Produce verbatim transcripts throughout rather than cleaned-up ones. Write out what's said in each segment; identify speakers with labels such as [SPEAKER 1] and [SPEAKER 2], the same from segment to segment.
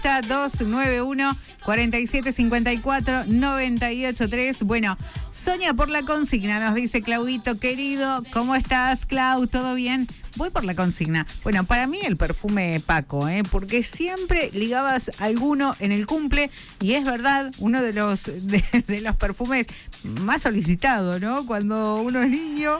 [SPEAKER 1] gusta. Dos nueve uno, cuatro siete cinco cuatro, nueve ocho tres. Bueno, Sonia por la consigna, nos dice Claudito querido. ¿Cómo estás, Clau? ¿Todo bien? Voy por la consigna. Bueno, para mí el perfume Paco, ¿eh? Porque siempre ligabas alguno en el cumple y es verdad, uno de los, de, de los perfumes más solicitados, ¿no? Cuando uno es niño,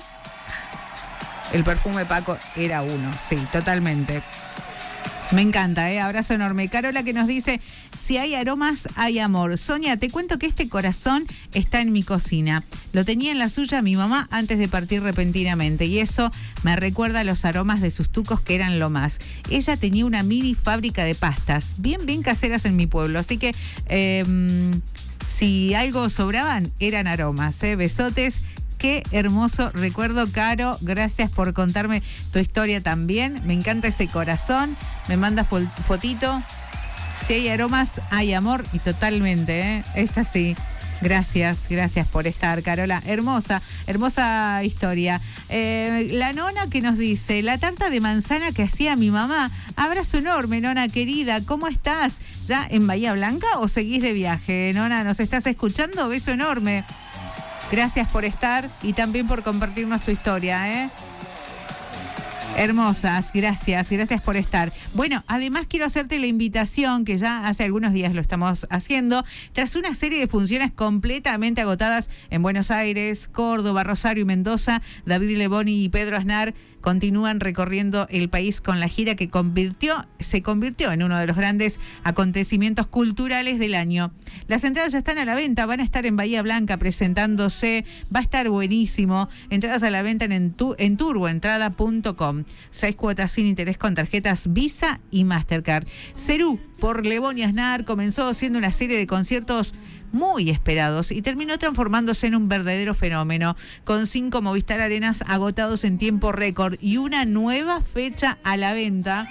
[SPEAKER 1] el perfume Paco era uno, sí, totalmente. Me encanta, ¿eh? Abrazo enorme. Carola que nos dice, si hay aromas, hay amor. Sonia, te cuento que este corazón está en mi cocina. Lo tenía en la suya mi mamá antes de partir repentinamente y eso me recuerda a los aromas de sus tucos que eran lo más. Ella tenía una mini fábrica de pastas, bien, bien caseras en mi pueblo. Así que eh, si algo sobraban, eran aromas, ¿eh? Besotes. Qué hermoso recuerdo, Caro. Gracias por contarme tu historia también. Me encanta ese corazón. Me mandas fotito. Si hay aromas, hay amor. Y totalmente, ¿eh? Es así. Gracias, gracias por estar, Carola. Hermosa, hermosa historia. Eh, la nona que nos dice, la tarta de manzana que hacía mi mamá. Abrazo enorme, nona querida. ¿Cómo estás? ¿Ya en Bahía Blanca o seguís de viaje? Nona, ¿nos estás escuchando? Beso enorme. Gracias por estar y también por compartirnos tu historia, ¿eh? Hermosas, gracias, gracias por estar. Bueno, además quiero hacerte la invitación, que ya hace algunos días lo estamos haciendo, tras una serie de funciones completamente agotadas en Buenos Aires, Córdoba, Rosario y Mendoza. David Leboni y Pedro Aznar continúan recorriendo el país con la gira que convirtió, se convirtió en uno de los grandes acontecimientos culturales del año. Las entradas ya están a la venta, van a estar en Bahía Blanca presentándose, va a estar buenísimo. Entradas a la venta en, tu, en turboentrada punto com. Seis cuotas sin interés con tarjetas Visa y Mastercard. Cerú, por Leboni y Aznar, comenzó siendo una serie de conciertos muy esperados y terminó transformándose en un verdadero fenómeno, con cinco Movistar Arenas agotados en tiempo récord y una nueva fecha a la venta.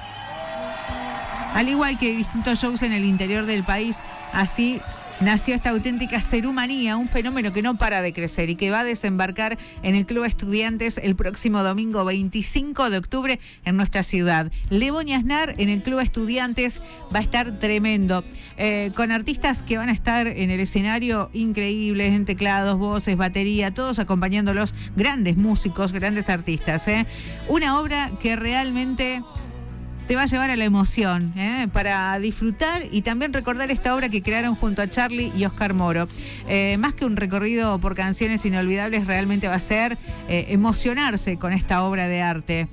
[SPEAKER 1] Al igual que distintos shows en el interior del país, así nació esta auténtica cerumanía, un fenómeno que no para de crecer y que va a desembarcar en el Club Estudiantes el próximo domingo veinticinco de octubre en nuestra ciudad. Leboni y Aznar en el Club Estudiantes va a estar tremendo, eh, con artistas que van a estar en el escenario increíbles, en teclados, voces, batería, todos acompañándolos, grandes músicos, grandes artistas, ¿eh? Una obra que realmente te va a llevar a la emoción, ¿eh? Para disfrutar y también recordar esta obra que crearon junto a Charlie y Oscar Moro. Eh, más que un recorrido por canciones inolvidables, realmente va a ser eh, emocionarse con esta obra de arte.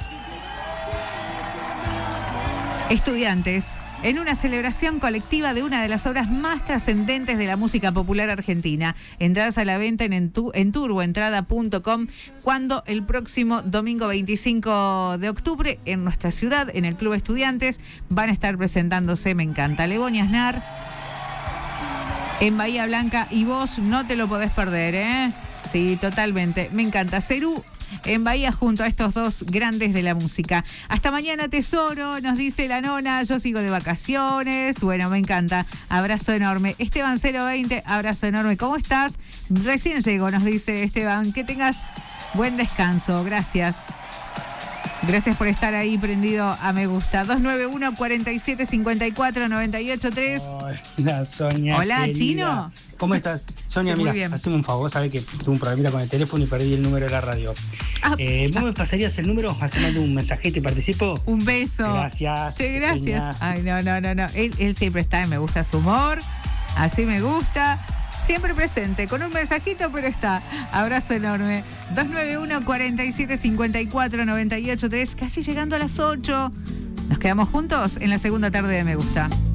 [SPEAKER 1] Estudiantes, en una celebración colectiva de una de las obras más trascendentes de la música popular argentina. Entradas a la venta en, en, tu, en turboentrada punto com, cuando el próximo domingo veinticinco de octubre en nuestra ciudad, en el Club Estudiantes, van a estar presentándose, me encanta, Leboni y Aznar en Bahía Blanca, y vos no te lo podés perder, ¿eh? Sí, totalmente, me encanta. Cerú en Bahía junto a estos dos grandes de la música. Hasta mañana, tesoro, nos dice la nona. Yo sigo de vacaciones. Bueno, me encanta. Abrazo enorme. Esteban cero veinte, abrazo enorme. ¿Cómo estás? Recién llego, nos dice Esteban. Que tengas buen descanso. Gracias. Gracias por estar ahí prendido a me gusta. dos nueve uno, cuatro siete cinco cuatro, nueve ocho tres.
[SPEAKER 2] Hola, Sonia.
[SPEAKER 1] Hola,
[SPEAKER 2] querida.
[SPEAKER 1] Chino.
[SPEAKER 2] ¿Cómo estás? Sonia,
[SPEAKER 1] Sí,
[SPEAKER 2] mira, hazme un favor, sabes que tuve un problemita con el teléfono y perdí el número de la radio.
[SPEAKER 1] Ah,
[SPEAKER 2] eh, ¿Vos me pasarías el número? Así mando un mensajito y participo.
[SPEAKER 1] Un beso.
[SPEAKER 2] Gracias.
[SPEAKER 1] Sí, gracias.
[SPEAKER 2] Genia.
[SPEAKER 1] Ay, no, no, no, no. Él, él siempre está en Me Gusta Su Humor. Así me gusta. Siempre presente, con un mensajito, pero está. Abrazo enorme. dos nueve uno, cuatro siete cinco cuatro, nueve ocho tres, casi llegando a las ocho. Nos quedamos juntos en la segunda tarde de Me Gusta.